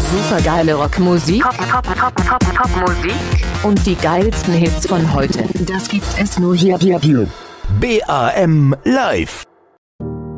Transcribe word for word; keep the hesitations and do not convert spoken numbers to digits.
Supergeile Rockmusik, Pop, Pop, Pop, Pop, Popmusik und die geilsten Hits von heute. Das gibt es nur hier, hier, hier. B A M Live.